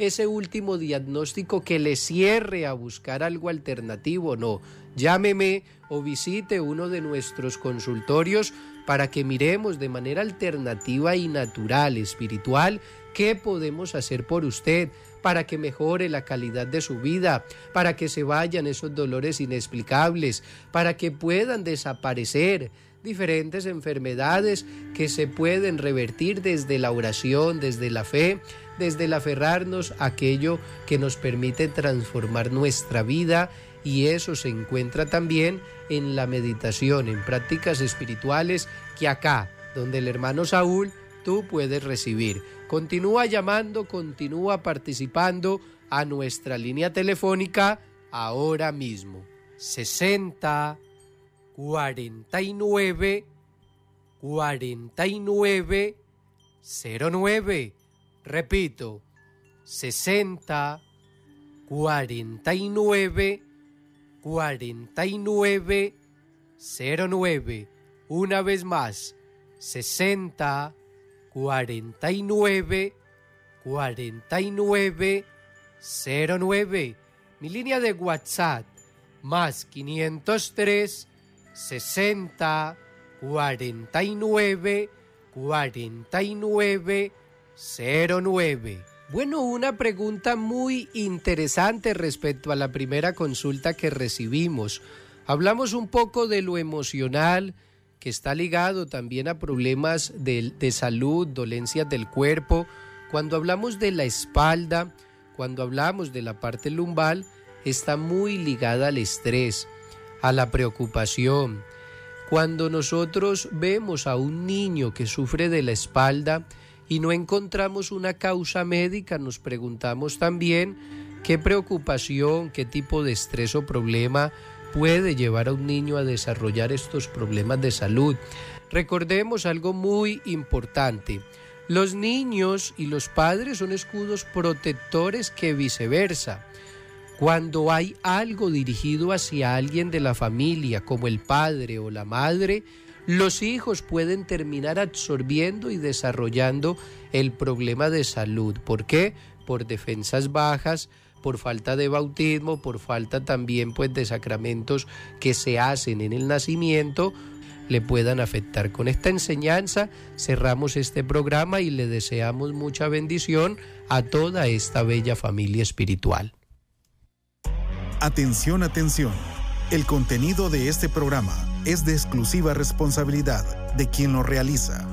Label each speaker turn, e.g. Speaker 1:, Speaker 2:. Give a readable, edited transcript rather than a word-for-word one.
Speaker 1: ese último diagnóstico que le cierre a buscar algo alternativo. No, llámeme o visite uno de nuestros consultorios para que miremos de manera alternativa y natural, espiritual, qué podemos hacer por usted para que mejore la calidad de su vida, para que se vayan esos dolores inexplicables, para que puedan desaparecer diferentes enfermedades que se pueden revertir desde la oración, desde la fe, desde el aferrarnos a aquello que nos permite transformar nuestra vida, y eso se encuentra también en la meditación, en prácticas espirituales que acá, donde el hermano Saúl, tú puedes recibir. Continúa llamando, continúa participando a nuestra línea telefónica ahora mismo. 60 49 49 09. Repito, 60 49 49 09. Una vez más, 60 49 49 09. Mi línea de WhatsApp, más 503 60 49 49 09. Bueno, una pregunta muy interesante respecto a la primera consulta que recibimos. Hablamos un poco de lo emocional, que está ligado también a problemas de salud, dolencias del cuerpo. Cuando hablamos de la espalda, cuando hablamos de la parte lumbar, está muy ligada al estrés, a la preocupación. Cuando nosotros vemos a un niño que sufre de la espalda y no encontramos una causa médica, nos preguntamos también qué preocupación, qué tipo de estrés o problema puede llevar a un niño a desarrollar estos problemas de salud. Recordemos algo muy importante: los niños y los padres son escudos protectores que viceversa. Cuando hay algo dirigido hacia alguien de la familia, como el padre o la madre, los hijos pueden terminar absorbiendo y desarrollando el problema de salud. ¿Por qué? Por defensas bajas, por falta de bautismo, por falta también de sacramentos que se hacen en el nacimiento, le puedan afectar. Con esta enseñanza cerramos este programa y le deseamos mucha bendición a toda esta bella familia espiritual.
Speaker 2: Atención, atención. El contenido de este programa es de exclusiva responsabilidad de quien lo realiza.